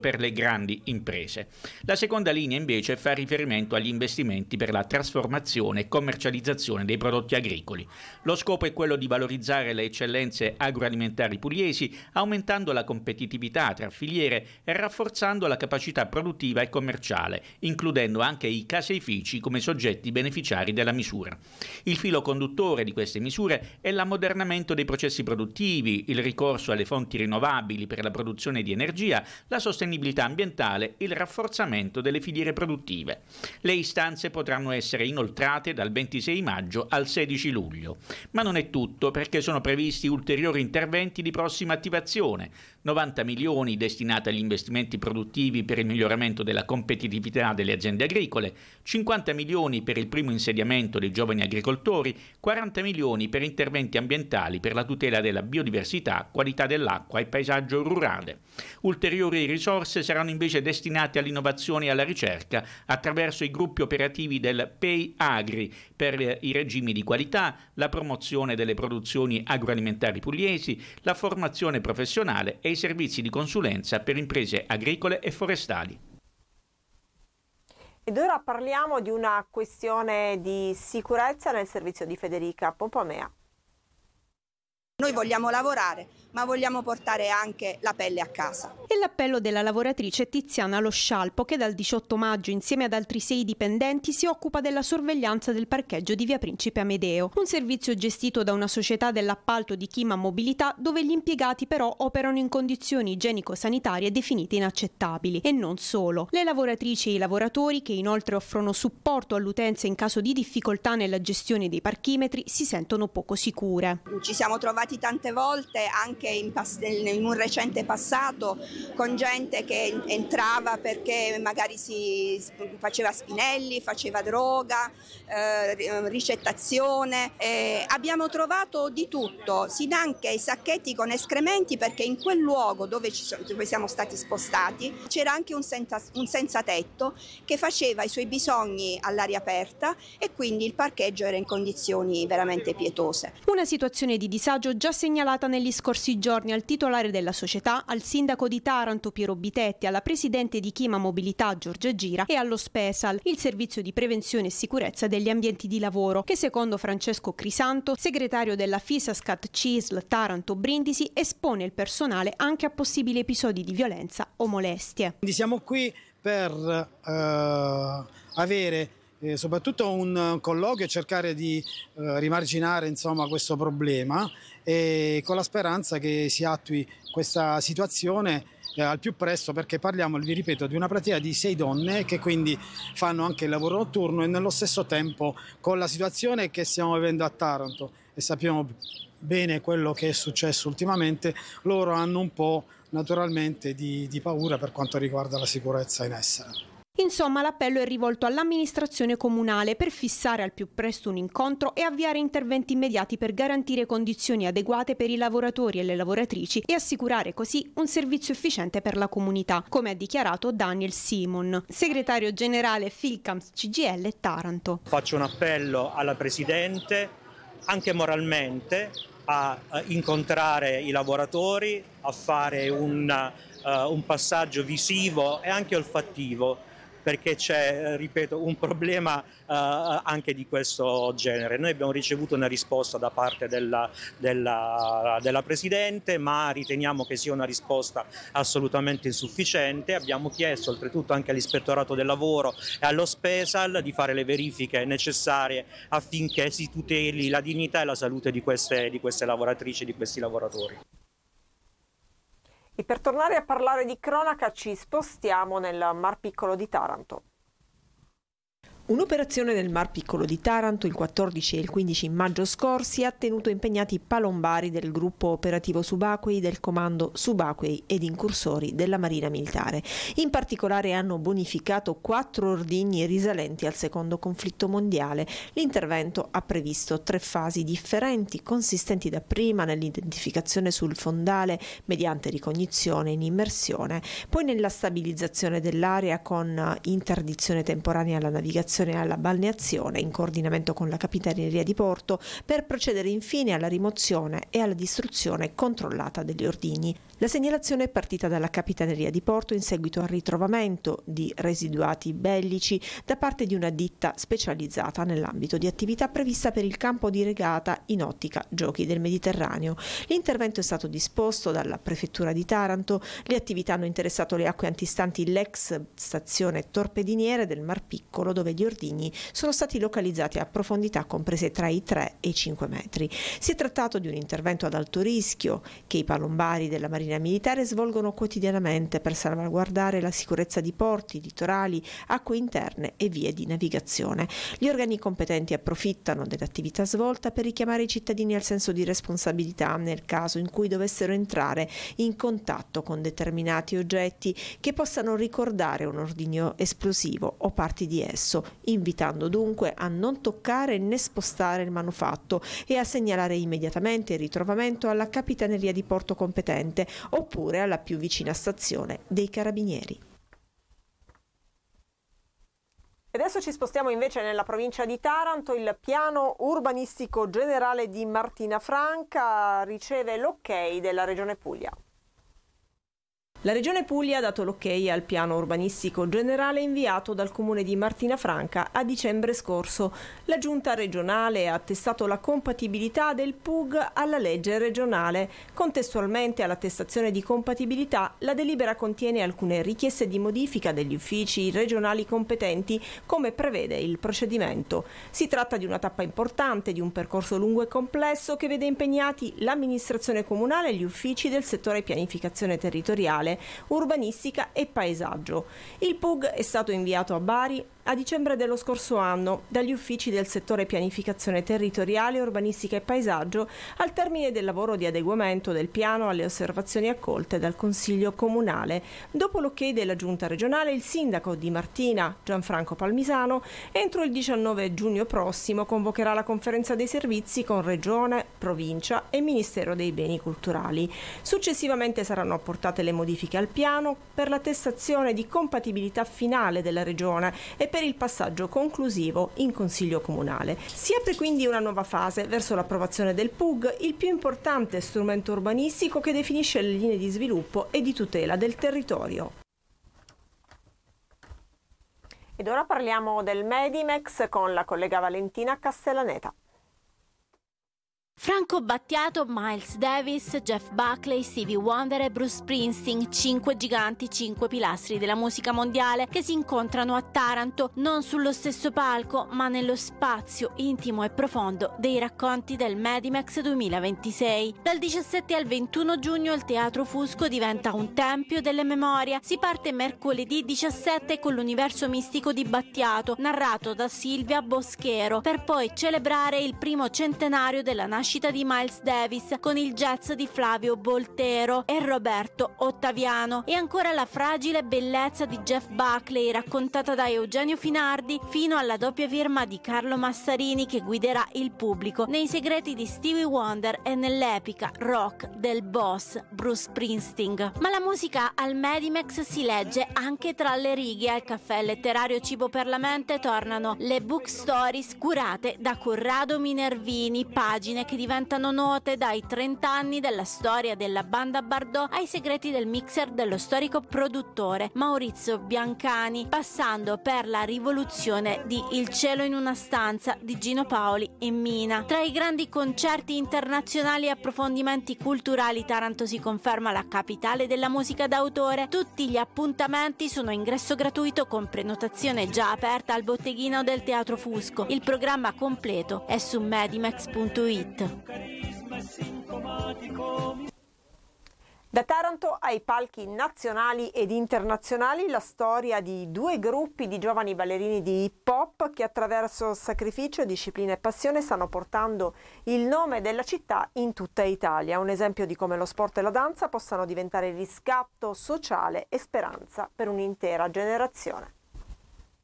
per le grandi imprese. La seconda linea invece fa riferimento agli investimenti per la trasformazione e commercializzazione dei prodotti agricoli. Lo scopo è quello di valorizzare le eccellenze agroalimentari pugliesi, aumentando la competitività tra filiere e rafforzando la capacità produttiva e commerciale, includendo anche i caseifici come soggetti beneficiari della misura. Il filo conduttore di queste misure è l'ammodernamento dei processi produttivi, il ricorso alle fonti rinnovabili per la produzione di energia, la sostenibilità ambientale e il rafforzamento delle filiere produttive. Le istanze potranno essere inoltrate dal 26 maggio al 16 luglio. Ma non è tutto, perché sono previsti ulteriori interventi di prossima attivazione. 90 milioni destinati agli investimenti produttivi per il miglioramento della competitività delle aziende agricole, 50 milioni per il primo insediamento dei giovani agricoltori, 40 milioni per interventi ambientali per la tutela della biodiversità, qualità dell'acqua e paesaggio rurale. Ulteriori risorse saranno invece destinate all'innovazione e alla ricerca attraverso i gruppi operativi del PEI Agri per i regimi di qualità, la promozione delle produzioni agroalimentari pugliesi, la formazione professionale e i servizi di consulenza per imprese agricole e forestali. Ed ora parliamo di una questione di sicurezza nel servizio di Federica Pompomea. Noi vogliamo lavorare, ma vogliamo portare anche la pelle a casa. È l'appello della lavoratrice Tiziana Lo Scialpo, che dal 18 maggio insieme ad altri 6 dipendenti si occupa della sorveglianza del parcheggio di via Principe Amedeo, un servizio gestito da una società dell'appalto di Chima Mobilità, dove gli impiegati però operano in condizioni igienico-sanitarie definite inaccettabili. E non solo. Le lavoratrici e i lavoratori, che inoltre offrono supporto all'utenza in caso di difficoltà nella gestione dei parchimetri, si sentono poco sicure. Ci siamo trovati tante volte anche in un recente passato con gente che entrava perché magari si faceva spinelli, faceva droga, ricettazione. Abbiamo trovato di tutto, anche i sacchetti con escrementi, perché in quel luogo dove siamo stati spostati c'era anche un senza tetto che faceva i suoi bisogni all'aria aperta e quindi il parcheggio era in condizioni veramente pietose. Una situazione di disagio già segnalata negli scorsi giorni al titolare della società, al sindaco di Taranto Piero Bitetti, alla presidente di Chima Mobilità Giorgia Gira e allo Spesal, il servizio di prevenzione e sicurezza degli ambienti di lavoro, che secondo Francesco Crisanto, segretario della Fisascat CISL Taranto Brindisi, espone il personale anche a possibili episodi di violenza o molestie. Quindi siamo qui per avere soprattutto un colloquio e cercare di rimarginare questo problema, e con la speranza che si attui questa situazione al più presto, perché parliamo, vi ripeto, di una platea di 6 donne che quindi fanno anche il lavoro notturno, e nello stesso tempo, con la situazione che stiamo vivendo a Taranto e sappiamo bene quello che è successo ultimamente, loro hanno un po' naturalmente di paura per quanto riguarda la sicurezza in essere. Insomma, l'appello è rivolto all'amministrazione comunale per fissare al più presto un incontro e avviare interventi immediati per garantire condizioni adeguate per i lavoratori e le lavoratrici e assicurare così un servizio efficiente per la comunità, come ha dichiarato Daniel Simon, segretario generale Filcams CGIL Taranto. Faccio un appello alla Presidente, anche moralmente, a incontrare i lavoratori, a fare un passaggio visivo e anche olfattivo, perché c'è, ripeto, un problema anche di questo genere. Noi abbiamo ricevuto una risposta da parte della Presidente, ma riteniamo che sia una risposta assolutamente insufficiente. Abbiamo chiesto oltretutto anche all'Ispettorato del Lavoro e allo Spesal di fare le verifiche necessarie affinché si tuteli la dignità e la salute di queste lavoratrici e di questi lavoratori. E per tornare a parlare di cronaca ci spostiamo nel Mar Piccolo di Taranto. Un'operazione nel Mar Piccolo di Taranto il 14 e il 15 maggio scorsi ha tenuto impegnati palombari del gruppo operativo subacquei del comando subacquei ed incursori della Marina Militare. In particolare hanno bonificato 4 ordigni risalenti al secondo conflitto mondiale. L'intervento ha previsto 3 fasi differenti, consistenti dapprima nell'identificazione sul fondale mediante ricognizione in immersione, poi nella stabilizzazione dell'area con interdizione temporanea alla navigazione manutenzione e alla balneazione in coordinamento con la Capitaneria di Porto per procedere infine alla rimozione e alla distruzione controllata degli ordigni. La segnalazione è partita dalla Capitaneria di Porto in seguito al ritrovamento di residuati bellici da parte di una ditta specializzata nell'ambito di attività prevista per il campo di regata in ottica Giochi del Mediterraneo. L'intervento è stato disposto dalla Prefettura di Taranto. Le attività hanno interessato le acque antistanti l'ex stazione torpediniere del Mar Piccolo, dove gli ordigni sono stati localizzati a profondità comprese tra i 3 e i 5 metri. Si è trattato di un intervento ad alto rischio che i palombari della Marina Militare svolgono quotidianamente per salvaguardare la sicurezza di porti, litorali, acque interne e vie di navigazione. Gli organi competenti approfittano dell'attività svolta per richiamare i cittadini al senso di responsabilità nel caso in cui dovessero entrare in contatto con determinati oggetti che possano ricordare un ordigno esplosivo o parti di esso, invitando dunque a non toccare né spostare il manufatto e a segnalare immediatamente il ritrovamento alla Capitaneria di Porto competente oppure alla più vicina stazione dei Carabinieri. E adesso ci spostiamo invece nella provincia di Taranto. Il piano urbanistico generale di Martina Franca riceve l'ok della Regione Puglia. La Regione Puglia ha dato l'ok al piano urbanistico generale inviato dal Comune di Martina Franca a dicembre scorso. La Giunta regionale ha attestato la compatibilità del PUG alla legge regionale. Contestualmente all'attestazione di compatibilità, la delibera contiene alcune richieste di modifica degli uffici regionali competenti, come prevede il procedimento. Si tratta di una tappa importante di un percorso lungo e complesso che vede impegnati l'amministrazione comunale e gli uffici del settore pianificazione territoriale, urbanistica e paesaggio. Il PUG è stato inviato a Bari a dicembre dello scorso anno dagli uffici del settore pianificazione territoriale, urbanistica e paesaggio al termine del lavoro di adeguamento del piano alle osservazioni accolte dal Consiglio Comunale. Dopo l'ok della Giunta regionale, il sindaco di Martina, Gianfranco Palmisano, entro il 19 giugno prossimo convocherà la conferenza dei servizi con Regione, Provincia e Ministero dei Beni Culturali. Successivamente saranno apportate le modifiche al piano per l'attestazione di compatibilità finale della Regione e per il passaggio conclusivo in Consiglio Comunale. Si apre quindi una nuova fase verso l'approvazione del PUG, il più importante strumento urbanistico che definisce le linee di sviluppo e di tutela del territorio. Ed ora parliamo del Medimex con la collega Valentina Castellaneta. Franco Battiato, Miles Davis, Jeff Buckley, Stevie Wonder e Bruce Springsteen, 5 giganti, 5 pilastri della musica mondiale che si incontrano a Taranto, non sullo stesso palco, ma nello spazio intimo e profondo dei racconti del Medimex 2026. Dal 17 al 21 giugno il Teatro Fusco diventa un tempio delle memorie. Si parte mercoledì 17 con l'universo mistico di Battiato, narrato da Silvia Boschero, per poi celebrare il primo centenario della nascita di Miles Davis con il jazz di Flavio Boltero e Roberto Ottaviano, e ancora la fragile bellezza di Jeff Buckley raccontata da Eugenio Finardi, fino alla doppia firma di Carlo Massarini che guiderà il pubblico nei segreti di Stevie Wonder e nell'epica rock del boss Bruce Springsteen. Ma la musica al Medimex si legge anche tra le righe. Al caffè letterario Cibo per la Mente tornano le book stories curate da Corrado Minervini, pagine che diventano note dai 30 anni della storia della banda Bardot ai segreti del mixer dello storico produttore Maurizio Biancani, passando per la rivoluzione di Il cielo in una stanza di Gino Paoli in Mina. Tra i grandi concerti internazionali e approfondimenti culturali, Taranto si conferma la capitale della musica d'autore. Tutti gli appuntamenti sono a ingresso gratuito con prenotazione già aperta al botteghino del Teatro Fusco. Il programma completo è su medimex.it. Da Taranto ai palchi nazionali ed internazionali la storia di due gruppi di giovani ballerini di hip hop che attraverso sacrificio, disciplina e passione stanno portando il nome della città in tutta Italia. Un esempio di come lo sport e la danza possano diventare riscatto sociale e speranza per un'intera generazione.